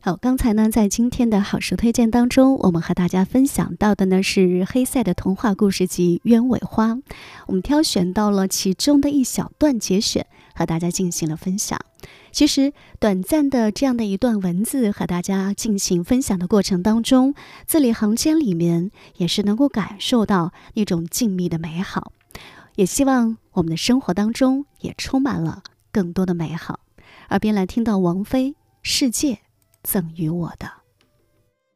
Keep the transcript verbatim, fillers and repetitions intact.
好，刚才呢，在今天的好书推荐当中，我们和大家分享到的呢是黑塞的童话故事集《鸢尾花》，我们挑选到了其中的一小段节选，和大家进行了分享。其实短暂的这样的一段文字和大家进行分享的过程当中，字里行间里面也是能够感受到一种静谧的美好，也希望我们的生活当中也充满了更多的美好。耳边来听到王菲《世界赠予我的》。